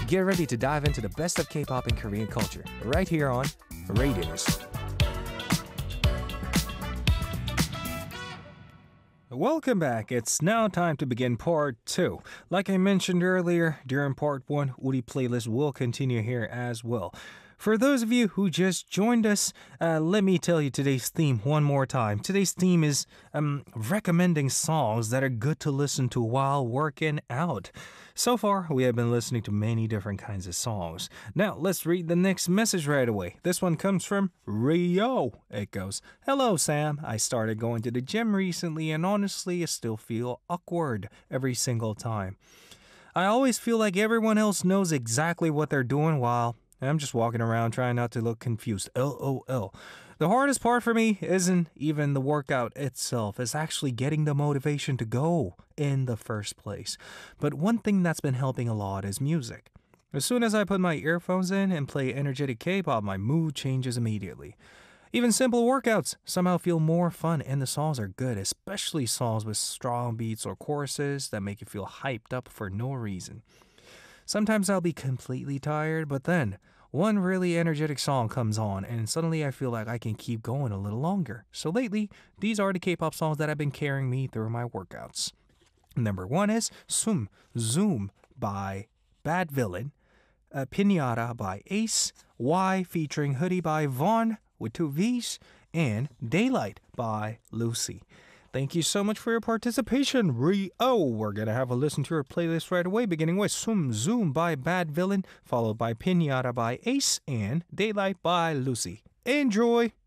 Get ready to dive into the best of K-pop and Korean culture right here on Raiders. Welcome back. It's now time to begin part 2. Like I mentioned earlier, during part 1, Uri playlist will continue here as well. For those of you who just joined us, let me tell you today's theme one more time. Today's theme is recommending songs that are good to listen to while working out. So far, we have been listening to many different kinds of songs. Now, let's read the next message right away. This one comes from Rio. It goes, "Hello, Sam. I started going to the gym recently and honestly, I still feel awkward every single time. I always feel like everyone else knows exactly what they're doing while I'm just walking around trying not to look confused. LOL. The hardest part for me isn't even the workout itself. It's actually getting the motivation to go in the first place. But one thing that's been helping a lot is music. As soon as I put my earphones in and play energetic K-pop, my mood changes immediately. Even simple workouts somehow feel more fun and the songs are good, especially songs with strong beats or choruses that make you feel hyped up for no reason. Sometimes I'll be completely tired, but then one really energetic song comes on and suddenly I feel like I can keep going a little longer. So lately, these are the K-pop songs that have been carrying me through my workouts. Number 1 is Zoom by Bad Villain, Pinata by Ace, Y featuring Hoodie by Vaughn with 2 V's, and Daylight by Lucy. Thank you so much for your participation, Rio. We're going to have a listen to your playlist right away, beginning with Zoom by Bad Villain, followed by Pinata by Ace, and Daylight by Lucy. Enjoy!